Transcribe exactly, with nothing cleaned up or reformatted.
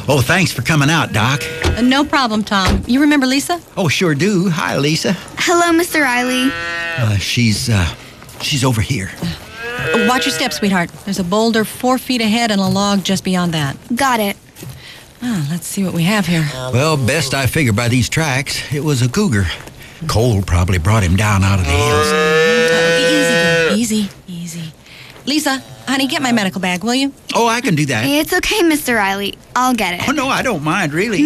Oh, thanks for coming out, Doc. Uh, no problem, Tom. You remember Lisa? Oh, sure do. Hi, Lisa. Hello, Mister Riley. Uh, she's, uh, she's over here. Uh, watch your step, sweetheart. There's a boulder four feet ahead and a log just beyond that. Got it. Ah, let's see what we have here. Well, best I figure by these tracks, it was a cougar. Cole probably brought him down out of the hills. Uh, easy, girl. Easy, easy. Lisa, honey, get my medical bag, will you? Oh, I can do that. It's okay, Mister Riley. I'll get it. Oh, no, I don't mind, really.